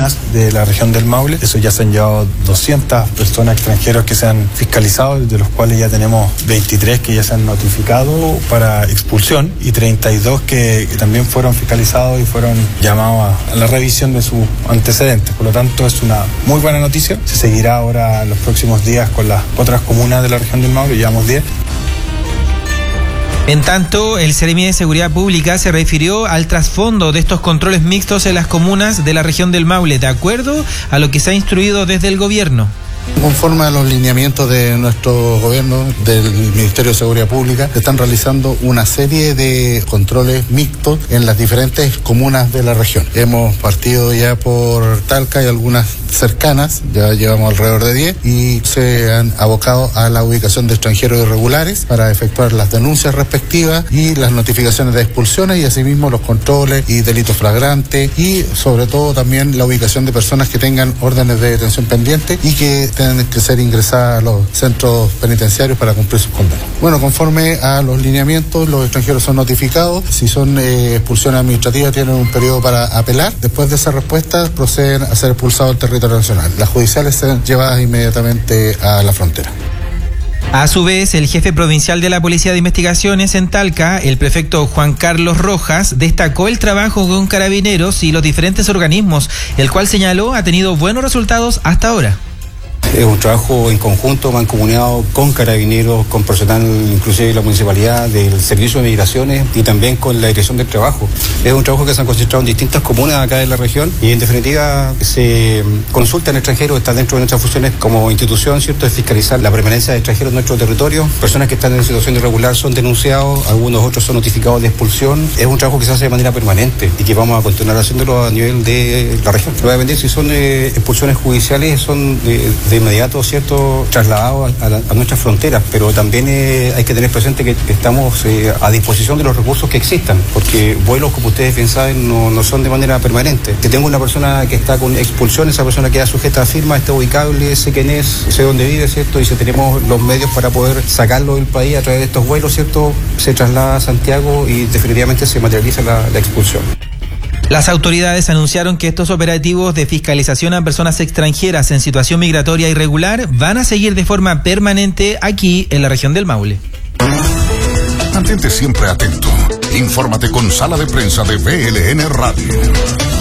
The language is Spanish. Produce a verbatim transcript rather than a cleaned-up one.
comunas de la región del Maule. Eso ya se han llevado doscientas personas extranjeros que se han fiscalizado, de los cuales ya tenemos veintitrés que ya se han notificado para expulsión y treinta y dos que, que también fueron fiscalizados y fueron llamados a, a la revisión de sus antecedentes. Por lo tanto, es una muy buena noticia. Se seguirá ahora en los próximos días con las otras comunas de la región del Maule, llevamos diez. En tanto, el Seremi de Seguridad Pública se refirió al trasfondo de estos controles mixtos en las comunas de la región del Maule, de acuerdo a lo que se ha instruido desde el gobierno. Conforme a los lineamientos de nuestro gobierno, del Ministerio de Seguridad Pública, se están realizando una serie de controles mixtos en las diferentes comunas de la región. Hemos partido ya por Talca y algunas cercanas, ya llevamos alrededor de diez, y se han abocado a la ubicación de extranjeros irregulares para efectuar las denuncias respectivas y las notificaciones de expulsiones y asimismo los controles y delitos flagrantes y sobre todo también la ubicación de personas que tengan órdenes de detención pendientes y que tienen que ser ingresadas a los centros penitenciarios para cumplir sus condenas. Bueno, conforme a los lineamientos, los extranjeros son notificados. Si son eh, expulsiones administrativas, tienen un periodo para apelar. Después de esa respuesta, proceden a ser expulsados del territorio nacional. Las judiciales serán llevadas inmediatamente a la frontera. A su vez, el jefe provincial de la Policía de Investigaciones en Talca, el prefecto Juan Carlos Rojas, destacó el trabajo con carabineros y los diferentes organismos, el cual señaló ha tenido buenos resultados hasta ahora. Es un trabajo en conjunto, mancomunado con carabineros, con personal inclusive de la municipalidad, del Servicio de Migraciones y también con la Dirección del Trabajo. Es un trabajo que se han concentrado en distintas comunas acá de la región y en definitiva se consulta en extranjeros, está dentro de nuestras funciones como institución, ¿cierto?, de fiscalizar la permanencia de extranjeros en nuestro territorio. Personas que están en situación irregular son denunciados, algunos otros son notificados de expulsión. Es un trabajo que se hace de manera permanente y que vamos a continuar haciéndolo a nivel de la región. Va a depender si son eh, expulsiones judiciales, son de, de inmediato, ¿cierto?, trasladados a, a, a nuestras fronteras, pero también eh, hay que tener presente que estamos eh, a disposición de los recursos que existan, porque vuelos, como ustedes bien saben, no, no son de manera permanente. Si tengo una persona que está con expulsión, esa persona queda sujeta a firma, está ubicable, sé quién es, sé dónde vive, ¿cierto?, y si tenemos los medios para poder sacarlo del país a través de estos vuelos, ¿cierto?, se traslada a Santiago y definitivamente se materializa la, la expulsión. Las autoridades anunciaron que estos operativos de fiscalización a personas extranjeras en situación migratoria irregular van a seguir de forma permanente aquí en la región del Maule. Mantente siempre atento. Infórmate con Sala de Prensa de B L N Radio.